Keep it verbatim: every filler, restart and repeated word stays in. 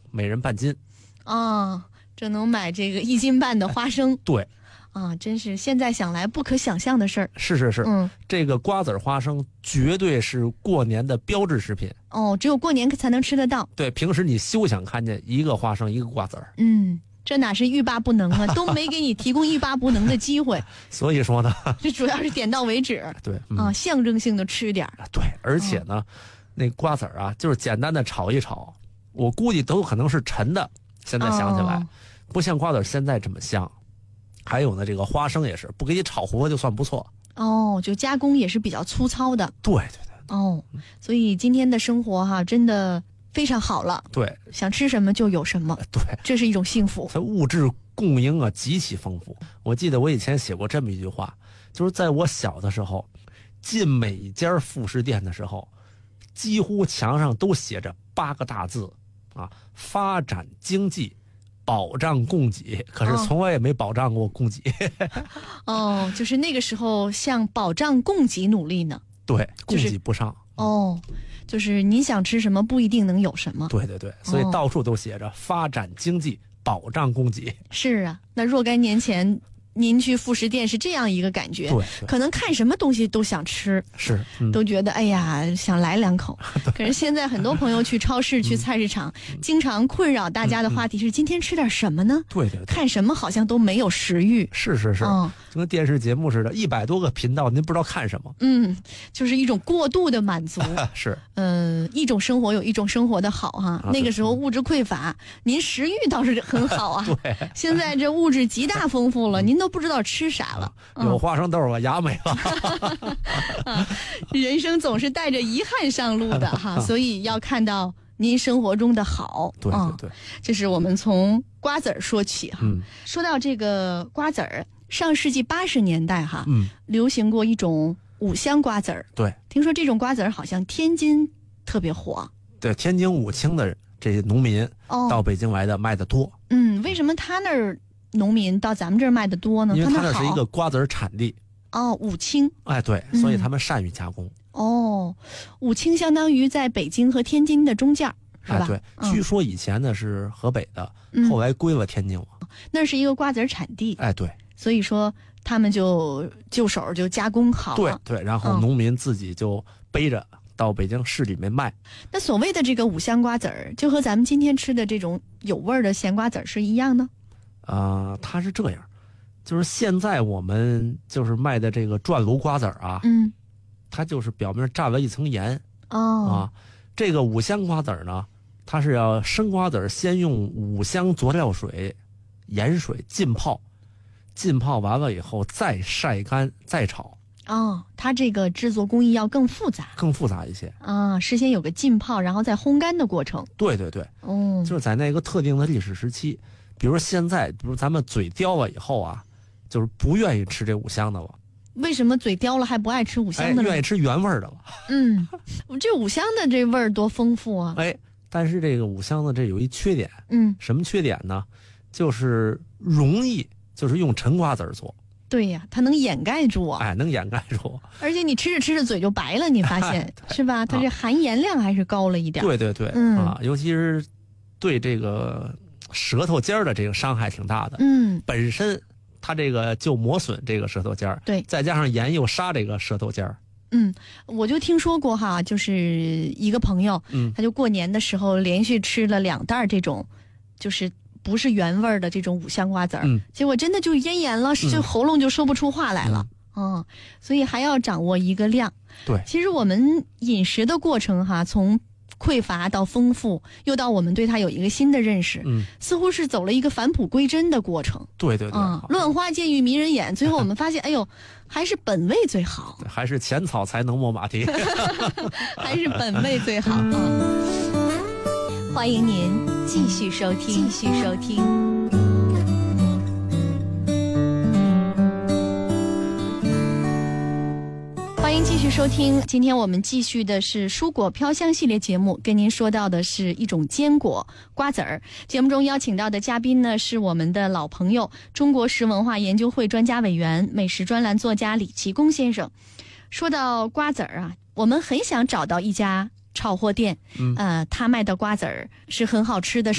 每人半斤。 啊，这能买这个一斤半的花生。 对。 啊，真是现在想来不可想象的事儿。 是是是， 嗯， 这个瓜子花生绝对是过年的标志食品。 哦，只有过年才能吃得到。 对，平时你休想看见一个花生一个瓜子儿。 嗯，这哪是欲罢不能啊，都没给你提供欲罢不能的机会。 所以说呢， 这主要是点到为止。 对、嗯、 啊，象征性的吃点。 对，而且呢，哦、那瓜子啊，就是简单的炒一炒，我估计都有可能是沉的。现在想起来，哦、不像瓜子现在这么香。还有呢，这个花生也是不给你炒活就算不错哦，就加工也是比较粗糙的。 对对对。 哦，所以今天的生活哈，真的非常好了。 对， 想吃什么就有什么。 对， 这是一种幸福。 它物质供应啊极其丰富。我记得我以前写过这么一句话，就是在我小的时候，进每一家副食店的时候，几乎墙上都写着八个大字啊：发展经济。保障供给，可是从来也没保障过供给。 哦，就是那个时候向保障供给努力呢。 对，供给不上。 就是、哦，就是你想吃什么不一定能有什么。 对对对，所以到处都写着、哦、发展经济，保障供给。 是啊，那若干年前您去副食店是这样一个感觉， 对， 可能看什么东西都想吃， 是、 嗯、都觉得哎呀想来两口。可是现在很多朋友去超市、去菜市场，嗯、经常困扰大家的话题是：今天吃点什么呢？ 对对对， 看什么好像都没有食欲。 是是是， 嗯， 就跟电视节目似的，一百多个频道，您不知道看什么。 嗯，就是一种过度的满足。 是， 嗯、呃，一种生活有一种生活的好哈。啊、那个时候物质匮乏，您食欲倒是很好啊。 对， 现在这物质极大丰富了，您都不知道吃啥了。 嗯、有花生豆啊，牙没了。 啊、人生总是带着遗憾上路的哈，所以要看到您生活中的好。 对对对， 这是我们从瓜子儿说起哈。 嗯、 说到这个瓜子儿，上世纪八十年代哈， 嗯， 流行过一种五香瓜子儿。 对， 听说这种瓜子儿好像天津特别火。 对，天津武清的这些农民到北京来的卖的多。 哦、嗯，为什么他那儿农民到咱们这儿卖的多呢？ 因为他那是一个瓜子产地。 哦，武清。 哎，对，所以他们善于加工。 嗯、哦，武清相当于在北京和天津的中间，是吧？ 哎，对， 嗯、 据说以前呢是河北的， 嗯、 后来归了天津了。 那是一个瓜子产地。 哎，对。 所以说他们就就手就加工好了。 对对，然后农民自己就背着到北京市里面卖。 嗯、那所谓的这个五香瓜子儿，就和咱们今天吃的这种有味儿的咸瓜子儿是一样的？ 啊、呃，它是这样。就是现在我们就是卖的这个转炉瓜子啊， 嗯， 它就是表面蘸了一层盐。 哦啊，这个五香瓜子呢，它是要生瓜子先用五香佐料水、盐水浸泡，浸泡完了以后再晒干再炒。 哦，它这个制作工艺要更复杂， 更复杂一些啊，事先有个浸泡，然后再烘干的过程。 对对对， 哦， 就是在那个特定的历史时期，比如现在，比如咱们嘴刁了以后啊。就是不愿意吃这五香的了。 为什么嘴刁了还不爱吃五香的了？ 哎，愿意吃原味的了。 嗯，这五香的这味儿多丰富啊！ 哎，但是这个五香的这有一缺点。 嗯， 什么缺点呢？就是容易，就是用陈瓜子做。 对呀，它能掩盖住啊！ 哎，能掩盖住。 而且你吃着吃着嘴就白了，你发现是吧？它这含盐量还是高了一点。 对对对，嗯啊，尤其是对这个舌头尖的这个伤害挺大的。 嗯， 本身。它这个就磨损这个舌头尖儿， 对， 再加上盐又杀这个舌头尖儿。 嗯，我就听说过哈，就是一个朋友， 嗯， 他就过年的时候连续吃了两袋这种，就是不是原味的这种五香瓜子儿， 嗯， 结果真的就咽炎了，就喉咙就说不出话来了。嗯，嗯，所以还要掌握一个量。 对， 其实我们饮食的过程哈，从匮乏到丰富，又到我们对它有一个新的认识， 嗯， 似乎是走了一个返璞归真的过程。 对对对， 嗯，乱花渐欲迷人眼，最后我们发现，哎呦，还是本味最好， 还是浅草才能没马蹄， 还是本味最好。嗯，欢迎您继续收听，继续收听。欢迎继续收听，今天我们继续的是蔬果飘香系列节目，跟您说到的是一种坚果瓜子儿。节目中邀请到的嘉宾呢是我们的老朋友，中国食文化研究会专家委员、美食专栏作家李其功先生。说到瓜子儿啊，我们很想找到一家炒货店， 嗯， 呃，他卖的瓜子儿是很好吃的。